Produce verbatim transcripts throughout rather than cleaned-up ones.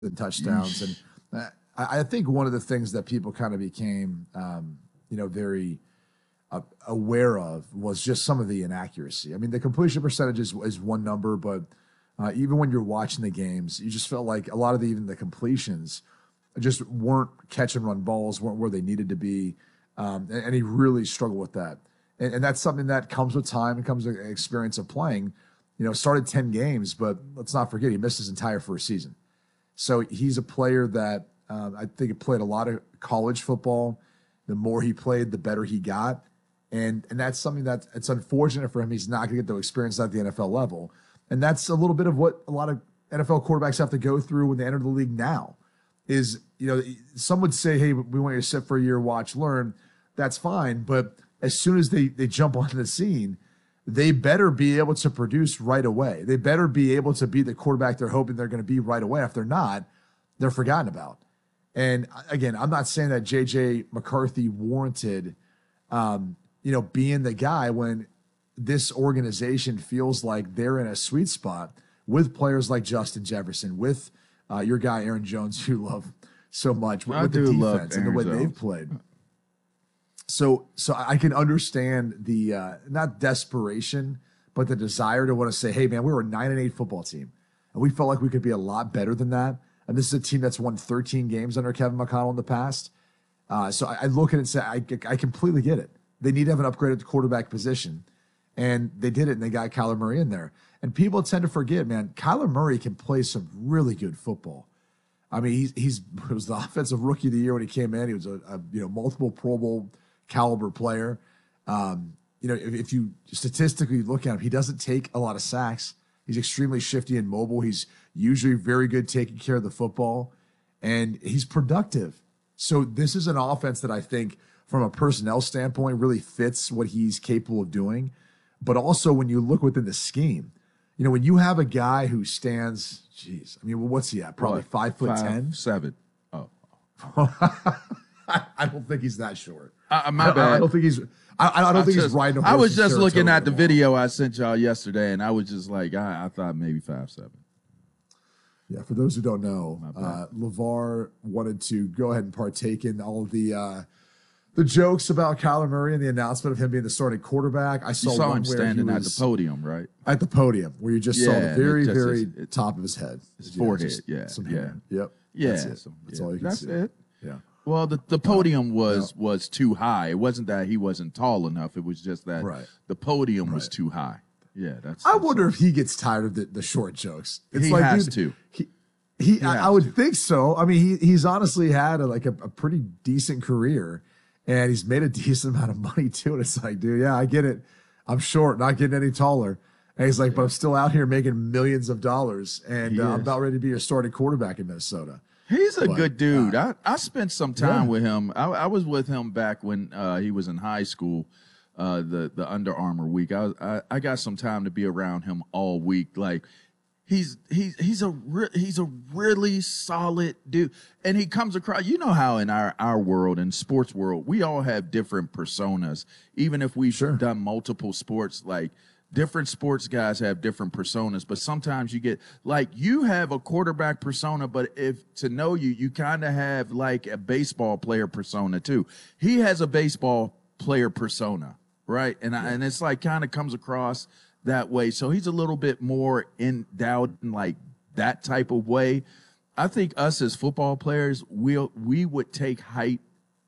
and touchdowns. And uh, I, I think one of the things that people kind of became, um, you know, very uh, aware of was just some of the inaccuracy. I mean, the completion percentage is, is one number, but uh, even when you're watching the games, you just felt like a lot of the, even the completions just weren't catch and run balls, weren't where they needed to be. Um, and, and he really struggled with that. And, and that's something that comes with time and comes with experience of playing. You know, started ten games, but let's not forget he missed his entire first season. So he's a player that um, I think he played a lot of college football. The more he played, the better he got. And and that's something that it's unfortunate for him. He's not going to get the experience at the N F L level. And that's a little bit of what a lot of N F L quarterbacks have to go through when they enter the league now. Is, you know, some would say, hey, we want you to sit for a year, watch, learn. That's fine. But as soon as they, they jump onto the scene, they better be able to produce right away. They better be able to be the quarterback they're hoping they're going to be right away. If they're not, they're forgotten about. And again, I'm not saying that J J McCarthy warranted, um, you know, being the guy when this organization feels like they're in a sweet spot with players like Justin Jefferson, with uh, your guy Aaron Jones, who you love so much, with, with the defense and the way Jones. they've played. So, so I can understand the uh, not desperation, but the desire to want to say, "Hey, man, we were a nine and eight football team, and we felt like we could be a lot better than that." And this is a team that's won thirteen games under Kevin McConnell in the past. Uh, so I, I look at it and say, I, I completely get it. They need to have an upgrade at the quarterback position, and they did it. And they got Kyler Murray in there. And people tend to forget, man, Kyler Murray can play some really good football. I mean, he's he's he was the offensive rookie of the year when he came in. He was a, a you know multiple Pro Bowl caliber player. Um, you know, if, if you statistically look at him, he doesn't take a lot of sacks. He's extremely shifty and mobile. He's usually very good taking care of the football, and he's productive. So this is an offense that I think from a personnel standpoint really fits what he's capable of doing. But also when you look within the scheme, you know, when you have a guy who stands, geez, I mean, well, what's he at? Probably what? five foot five, ten? Seven. Oh. I, I don't think he's that short. Uh, my I, bad. I don't think he's. I, I don't I think just, he's riding a horse. I was just looking at the tomorrow. video I sent y'all yesterday, and I was just like, I, I thought maybe five seven. Yeah, for those who don't know, uh, LeVar wanted to go ahead and partake in all of the uh, the jokes about Kyler Murray and the announcement of him being the starting quarterback. I saw, you saw one him where standing he at was the podium, right? At the podium, where you just yeah, saw the very, just, very it, top of his head. His you know, forehead, yeah. Some yeah. hair. Yep. Yeah. That's it. So, That's yeah. all you can That's see. it. Yeah. Well, the, the podium uh, was no. was too high. It wasn't that he wasn't tall enough. It was just that right. the podium right. was too high. Yeah, that's. I that's wonder all. if he gets tired of the, the short jokes. It's he like, has dude, to. He, he, he I, I would to. think so. I mean, he he's honestly had a, like a, a pretty decent career, and he's made a decent amount of money too. And it's like, dude, yeah, I get it. I'm short, not getting any taller. And he's like, yeah. but I'm still out here making millions of dollars, and uh, I'm about ready to be your starting quarterback in Minnesota. He's a but, good dude. Uh, I, I spent some time yeah. with him. I, I was with him back when uh, he was in high school, uh, the the Under Armour week. I, I I got some time to be around him all week. Like he's he's he's a re- he's a really solid dude, and he comes across. You know how in our our world, in sports world, we all have different personas. Even if we've sure. done multiple sports, like. Different sports guys have different personas, but sometimes you get like you have a quarterback persona, but if to know you, you kind of have like a baseball player persona too. He has a baseball player persona, right? And I, and it's like kind of comes across that way. So he's a little bit more endowed in like that type of way. I think us as football players, we'll we would take height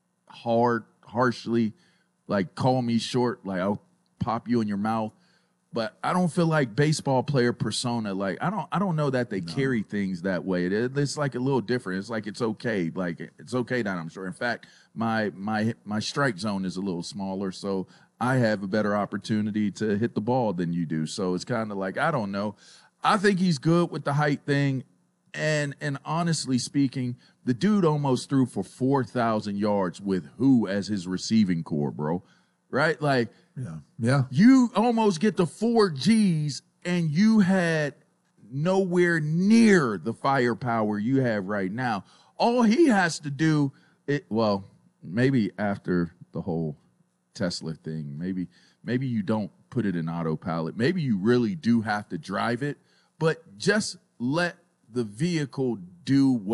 hard, harshly, like call me short, like I'll pop you in your mouth. But I don't feel like baseball player persona. Like I don't, I don't know that they no. carry things that way. It, it's like a little different. It's like it's okay. Like it's okay that I'm sure. In fact, my my my strike zone is a little smaller, so I have a better opportunity to hit the ball than you do. So it's kind of like I don't know. I think he's good with the height thing, and and honestly speaking, the dude almost threw for four thousand yards with who as his receiving core, bro. Right, like. Yeah. Yeah. You almost get to four G's and you had nowhere near the firepower you have right now. All he has to do, it well, maybe after the whole Tesla thing, maybe maybe you don't put it in autopilot. Maybe you really do have to drive it, but just let the vehicle do